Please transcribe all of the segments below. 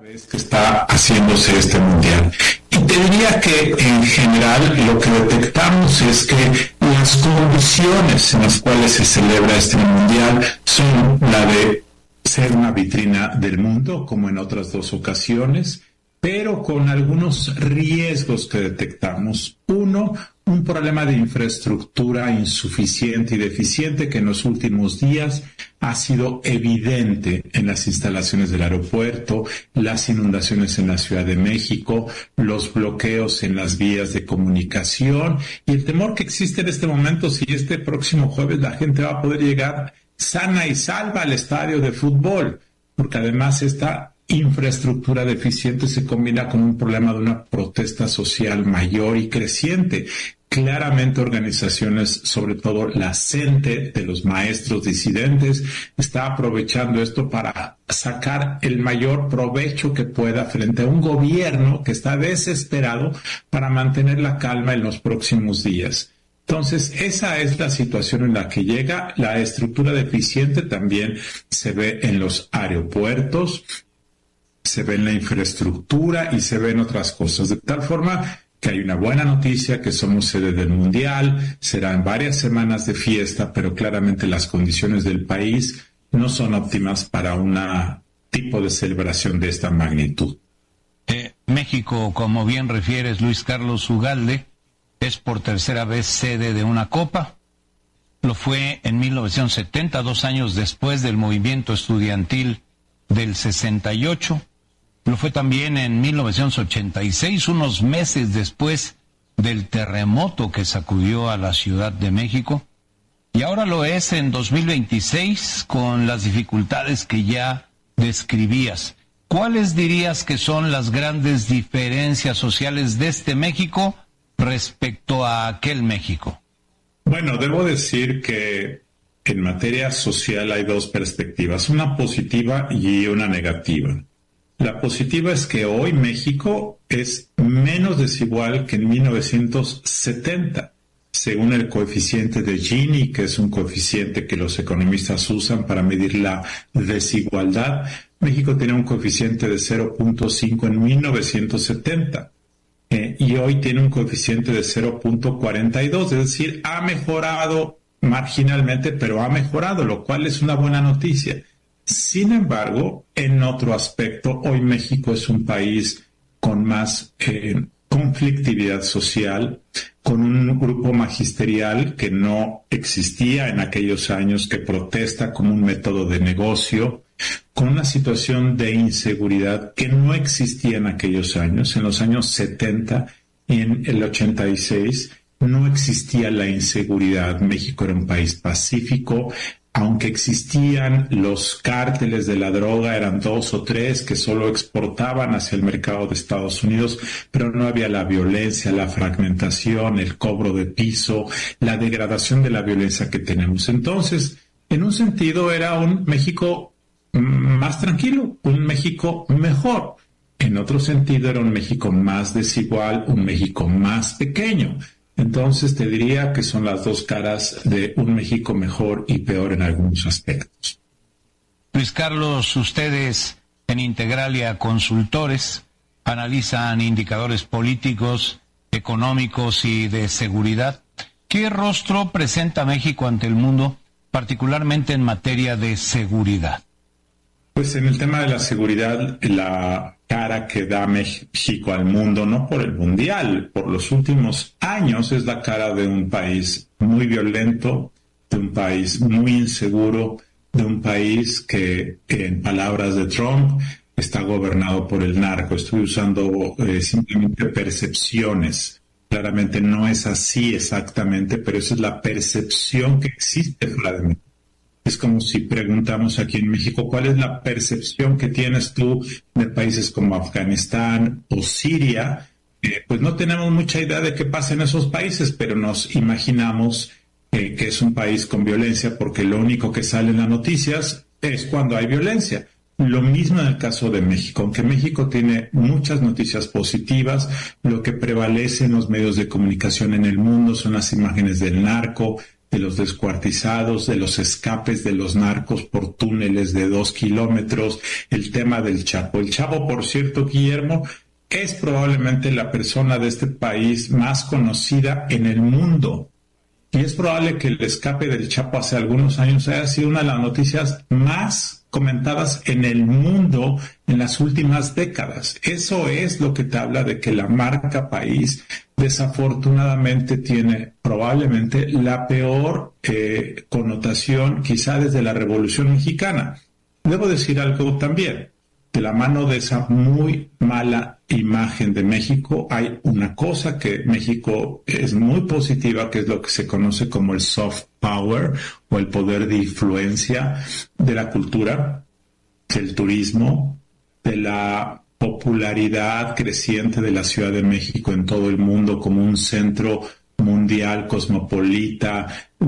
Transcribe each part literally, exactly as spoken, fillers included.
vez que está haciéndose este mundial. Y te diría que en general lo que detectamos es que las condiciones en las cuales se celebra este mundial son la de ser una vitrina del mundo, como en otras dos ocasiones, pero con algunos riesgos que detectamos. Uno, un problema de infraestructura insuficiente y deficiente que en los últimos días ha sido evidente en las instalaciones del aeropuerto, las inundaciones en la Ciudad de México, los bloqueos en las vías de comunicación y el temor que existe en este momento si este próximo jueves la gente va a poder llegar sana y salva al estadio de fútbol, porque además esta infraestructura deficiente se combina con un problema de una protesta social mayor y creciente. Claramente organizaciones, sobre todo la CENTE de los maestros disidentes, está aprovechando esto para sacar el mayor provecho que pueda frente a un gobierno que está desesperado para mantener la calma en los próximos días. Entonces, esa es la situación en la que llega. La estructura deficiente también se ve en los aeropuertos, se ve en la infraestructura y se ve en otras cosas, de tal forma que hay una buena noticia, que somos sede del Mundial, serán varias semanas de fiesta, pero claramente las condiciones del país no son óptimas para un tipo de celebración de esta magnitud. Eh, México, como bien refieres, Luis Carlos Ugalde, es por tercera vez sede de una Copa. Lo fue en mil novecientos setenta, dos años después del movimiento estudiantil del sesenta y ocho. Lo fue también en mil novecientos ochenta y seis, unos meses después del terremoto que sacudió a la Ciudad de México. Y ahora lo es en dos mil veintiséis con las dificultades que ya describías. ¿Cuáles dirías que son las grandes diferencias sociales de este México respecto a aquel México? Bueno, debo decir que en materia social hay dos perspectivas, una positiva y una negativa. La positiva es que hoy México es menos desigual que en mil novecientos setenta, según el coeficiente de Gini, que es un coeficiente que los economistas usan para medir la desigualdad. México tenía un coeficiente de cero punto cinco en mil novecientos setenta eh, y hoy tiene un coeficiente de cero punto cuarenta y dos, es decir, ha mejorado marginalmente, pero ha mejorado, lo cual es una buena noticia. Sin embargo, en otro aspecto, hoy México es un país con más eh, conflictividad social, con un grupo magisterial que no existía en aquellos años, que protesta como un método de negocio, con una situación de inseguridad que no existía en aquellos años. En los años setenta y en el ochenta y seis no existía la inseguridad. México era un país pacífico. Aunque existían los cárteles de la droga, eran dos o tres que solo exportaban hacia el mercado de Estados Unidos, pero no había la violencia, la fragmentación, el cobro de piso, la degradación de la violencia que tenemos. Entonces, en un sentido era un México más tranquilo, un México mejor. En otro sentido era un México más desigual, un México más pequeño. Entonces te diría que son las dos caras de un México mejor y peor en algunos aspectos. Luis Carlos, ustedes en Integralia Consultores analizan indicadores políticos, económicos y de seguridad. ¿Qué rostro presenta México ante el mundo, particularmente en materia de seguridad? Pues en el tema de la seguridad, la cara que da México al mundo, no por el mundial, por los últimos años, es la cara de un país muy violento, de un país muy inseguro, de un país que, que en palabras de Trump, está gobernado por el narco. Estoy usando eh, simplemente percepciones. Claramente no es así exactamente, pero esa es la percepción que existe fuera de México. Es como si preguntamos aquí en México, ¿cuál es la percepción que tienes tú de países como Afganistán o Siria? Eh, pues no tenemos mucha idea de qué pasa en esos países, pero nos imaginamos eh, que es un país con violencia porque lo único que sale en las noticias es cuando hay violencia. Lo mismo en el caso de México, aunque México tiene muchas noticias positivas, lo que prevalece en los medios de comunicación en el mundo son las imágenes del narco, de los descuartizados, de los escapes de los narcos por túneles de dos kilómetros, el tema del Chapo. El Chapo, por cierto, Guillermo, es probablemente la persona de este país más conocida en el mundo. Y es probable que el escape del Chapo hace algunos años haya sido una de las noticias más comentadas en el mundo en las últimas décadas. Eso es lo que te habla de que la marca país desafortunadamente tiene probablemente la peor eh, connotación quizá desde la Revolución Mexicana. Debo decir algo también. De la mano de esa muy mala imagen de México hay una cosa que México es muy positiva, que es lo que se conoce como el soft power o el poder de influencia de la cultura, del turismo, de la popularidad creciente de la Ciudad de México en todo el mundo como un centro mundial cosmopolita,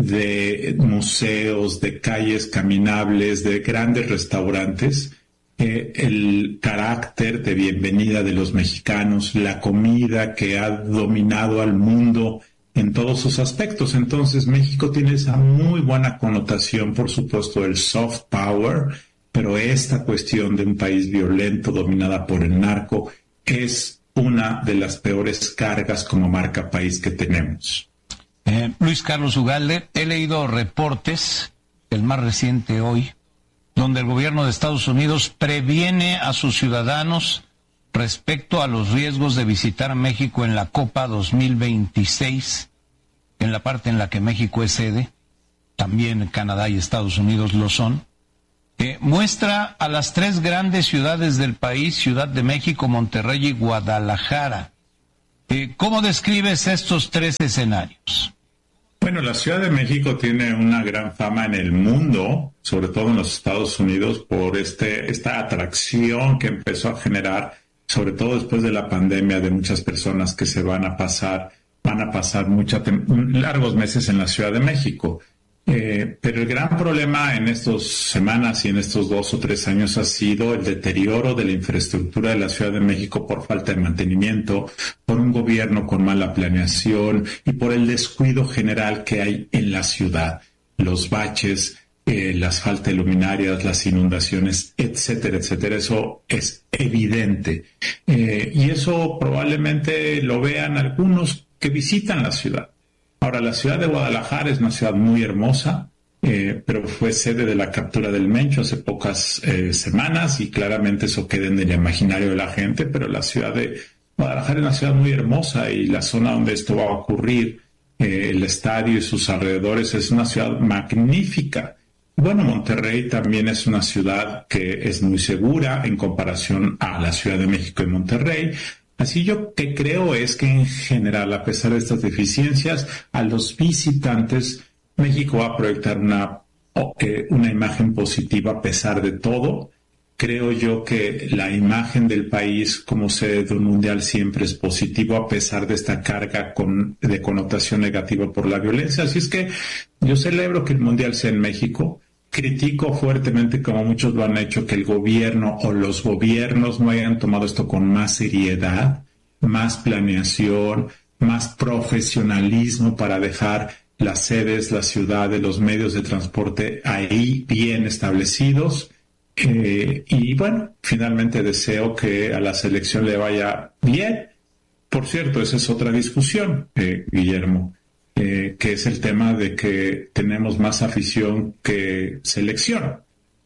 de museos, de calles caminables, de grandes restaurantes. Eh, el carácter de bienvenida de los mexicanos, la comida que ha dominado al mundo en todos sus aspectos. Entonces México tiene esa muy buena connotación, por supuesto, del soft power, pero esta cuestión de un país violento dominada por el narco es una de las peores cargas como marca país que tenemos. Eh, Luis Carlos Ugalde, he leído reportes, el más reciente hoy, donde el gobierno de Estados Unidos previene a sus ciudadanos respecto a los riesgos de visitar México en la Copa dos mil veintiséis, en la parte en la que México es sede, también Canadá y Estados Unidos lo son. Eh, muestra a las tres grandes ciudades del país, Ciudad de México, Monterrey y Guadalajara. Eh, ¿Cómo describes estos tres escenarios? Bueno, la Ciudad de México tiene una gran fama en el mundo, sobre todo en los Estados Unidos, por este esta atracción que empezó a generar, sobre todo después de la pandemia, de muchas personas que se van a pasar, van a pasar mucha largos meses en la Ciudad de México. Eh, pero el gran problema en estas semanas y en estos dos o tres años ha sido el deterioro de la infraestructura de la Ciudad de México por falta de mantenimiento, por un gobierno con mala planeación y por el descuido general que hay en la ciudad. Los baches, eh, las faltas de luminarias, las inundaciones, etcétera, etcétera. Eso es evidente. Eh, y eso probablemente lo vean algunos que visitan la ciudad. Ahora, la ciudad de Guadalajara es una ciudad muy hermosa, eh, pero fue sede de la captura del Mencho hace pocas eh, semanas y claramente eso queda en el imaginario de la gente, pero la ciudad de Guadalajara es una ciudad muy hermosa y la zona donde esto va a ocurrir, eh, el estadio y sus alrededores, es una ciudad magnífica. Bueno, Monterrey también es una ciudad que es muy segura en comparación a la Ciudad de México y Monterrey. Así yo que creo es que en general, a pesar de estas deficiencias, a los visitantes, México va a proyectar una, eh, una imagen positiva a pesar de todo. Creo yo que la imagen del país como sede de un mundial siempre es positivo a pesar de esta carga con, de connotación negativa por la violencia. Así es que yo celebro que el mundial sea en México. Critico fuertemente, como muchos lo han hecho, que el gobierno o los gobiernos no hayan tomado esto con más seriedad, más planeación, más profesionalismo para dejar las sedes, las ciudades, los medios de transporte ahí bien establecidos. Eh, y bueno, finalmente deseo que a la selección le vaya bien. Por cierto, esa es otra discusión, eh, Guillermo. Eh, que es el tema de que tenemos más afición que selección.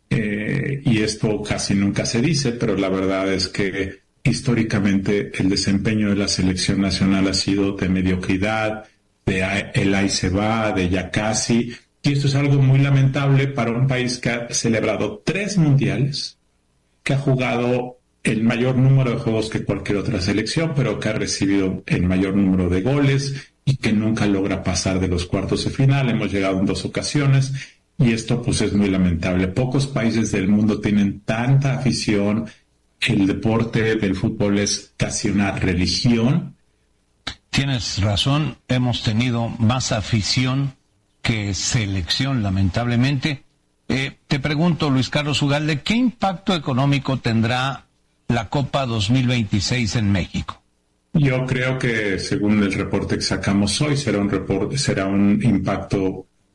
Eh, y esto casi nunca se dice, pero la verdad es que históricamente el desempeño de la selección nacional ha sido de mediocridad, de el ahí se va, de ya casi, y esto es algo muy lamentable para un país que ha celebrado tres mundiales, que ha jugado el mayor número de juegos que cualquier otra selección, pero que ha recibido el mayor número de goles y que nunca logra pasar de los cuartos de final. Hemos llegado en dos ocasiones y esto pues es muy lamentable. Pocos países del mundo tienen tanta afición. El deporte del fútbol es casi una religión. Tienes razón, hemos tenido más afición que selección, lamentablemente. Eh, te pregunto, Luis Carlos Ugalde, ¿qué impacto económico tendrá la Copa dos mil veintiséis en México? Yo creo que, según el reporte que sacamos hoy, será un reporte, será un impacto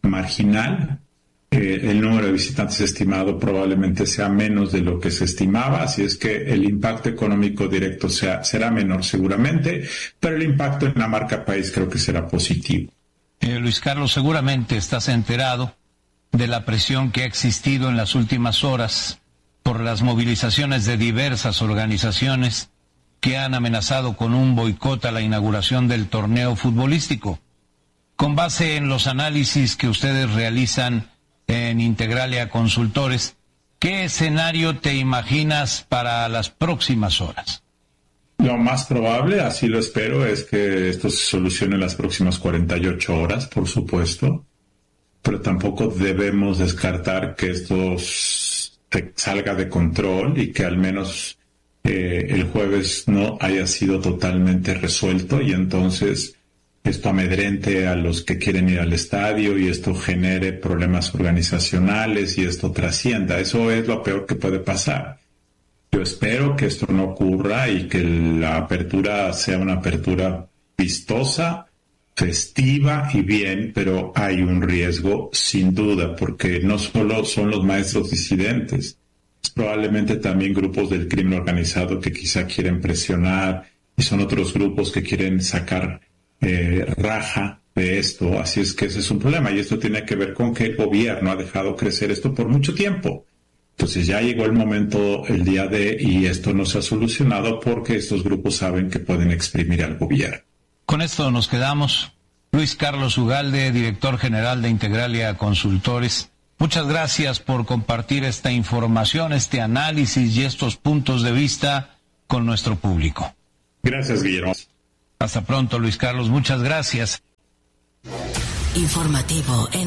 marginal. Eh, el número de visitantes estimado probablemente sea menos de lo que se estimaba, así es que el impacto económico directo sea, será menor seguramente, pero el impacto en la marca país creo que será positivo. Eh, Luis Carlos, seguramente estás enterado de la presión que ha existido en las últimas horas por las movilizaciones de diversas organizaciones que han amenazado con un boicot a la inauguración del torneo futbolístico. Con base en los análisis que ustedes realizan en Integralia Consultores, ¿qué escenario te imaginas para las próximas horas? Lo más probable, así lo espero, es que esto se solucione en las próximas cuarenta y ocho horas, por supuesto, pero tampoco debemos descartar que esto salga de control y que al menos eh, el jueves no haya sido totalmente resuelto y entonces esto amedrente a los que quieren ir al estadio y esto genere problemas organizacionales y esto trascienda. Eso es lo peor que puede pasar. Yo espero que esto no ocurra y que la apertura sea una apertura vistosa, festiva y bien, pero hay un riesgo sin duda, porque no solo son los maestros disidentes, es probablemente también grupos del crimen organizado que quizá quieren presionar y son otros grupos que quieren sacar Eh, raja de esto, así es que ese es un problema y esto tiene que ver con que el gobierno ha dejado crecer esto por mucho tiempo. Entonces ya llegó el momento, el día de, y esto no se ha solucionado porque estos grupos saben que pueden exprimir al gobierno. Con esto nos quedamos. Luis Carlos Ugalde, director general de Integralia Consultores, muchas gracias por compartir esta información, este análisis y estos puntos de vista con nuestro público. Gracias, Guillermo. Hasta pronto, Luis Carlos. Muchas gracias. Informativo en